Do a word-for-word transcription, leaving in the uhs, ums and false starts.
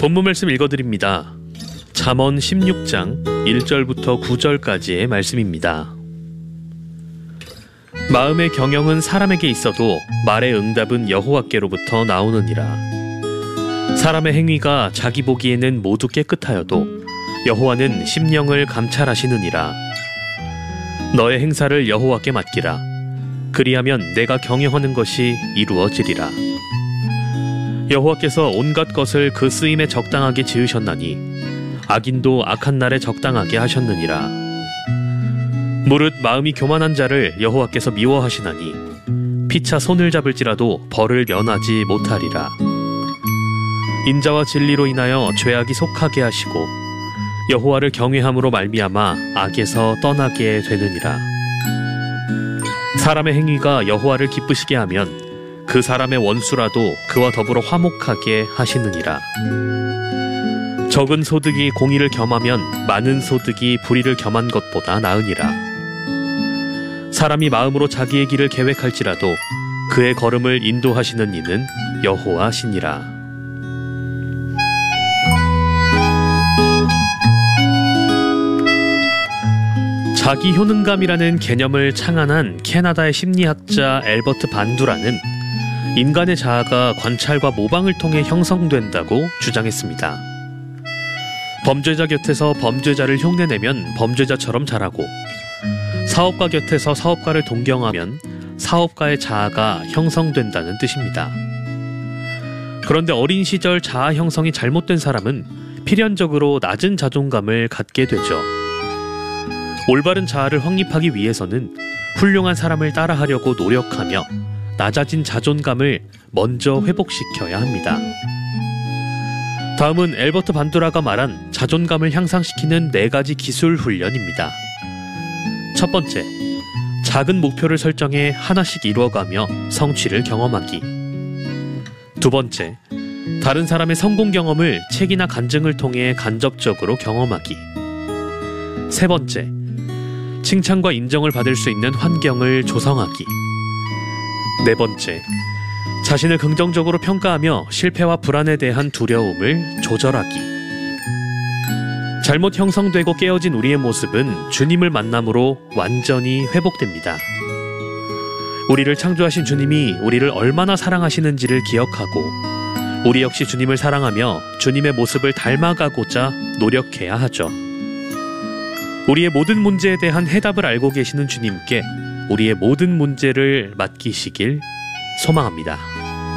본문 말씀 읽어드립니다. 잠언 십육 장 일 절부터 구 절까지의 말씀입니다. 마음의 경영은 사람에게 있어도 말의 응답은 여호와께로부터 나오느니라. 사람의 행위가 자기 보기에는 모두 깨끗하여도 여호와는 심령을 감찰하시느니라. 너의 행사를 여호와께 맡기라. 그리하면 내가 경영하는 것이 이루어지리라. 여호와께서 온갖 것을 그 쓰임에 적당하게 지으셨나니 악인도 악한 날에 적당하게 하셨느니라. 무릇 마음이 교만한 자를 여호와께서 미워하시나니 피차 손을 잡을지라도 벌을 면하지 못하리라. 인자와 진리로 인하여 죄악이 속하게 하시고 여호와를 경외함으로 말미암아 악에서 떠나게 되느니라. 사람의 행위가 여호와를 기쁘시게 하면 그 사람의 원수라도 그와 더불어 화목하게 하시느니라. 적은 소득이 공의를 겸하면 많은 소득이 불의를 겸한 것보다 나으니라. 사람이 마음으로 자기의 길을 계획할지라도 그의 걸음을 인도하시는 이는 여호와시니라. 자기 효능감이라는 개념을 창안한 캐나다의 심리학자 엘버트 반두라는 인간의 자아가 관찰과 모방을 통해 형성된다고 주장했습니다. 범죄자 곁에서 범죄자를 흉내내면 범죄자처럼 자라고, 사업가 곁에서 사업가를 동경하면 사업가의 자아가 형성된다는 뜻입니다. 그런데 어린 시절 자아 형성이 잘못된 사람은 필연적으로 낮은 자존감을 갖게 되죠. 올바른 자아를 확립하기 위해서는 훌륭한 사람을 따라하려고 노력하며 낮아진 자존감을 먼저 회복시켜야 합니다. 다음은 엘버트 반두라가 말한 자존감을 향상시키는 네 가지 기술 훈련입니다. 첫 번째, 작은 목표를 설정해 하나씩 이루어가며 성취를 경험하기. 두 번째, 다른 사람의 성공 경험을 책이나 간증을 통해 간접적으로 경험하기. 세 번째, 칭찬과 인정을 받을 수 있는 환경을 조성하기. 네 번째, 자신을 긍정적으로 평가하며 실패와 불안에 대한 두려움을 조절하기. 잘못 형성되고 깨어진 우리의 모습은 주님을 만남으로 완전히 회복됩니다. 우리를 창조하신 주님이 우리를 얼마나 사랑하시는지를 기억하고 우리 역시 주님을 사랑하며 주님의 모습을 닮아가고자 노력해야 하죠. 우리의 모든 문제에 대한 해답을 알고 계시는 주님께 우리의 모든 문제를 맡기시길 소망합니다.